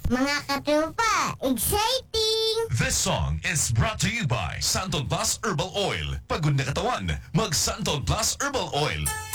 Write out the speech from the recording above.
Mga katupa, exciting! This song is brought to you by Santon Plus Herbal Oil. Pagod na katawan, mag Santon Plus Herbal Oil.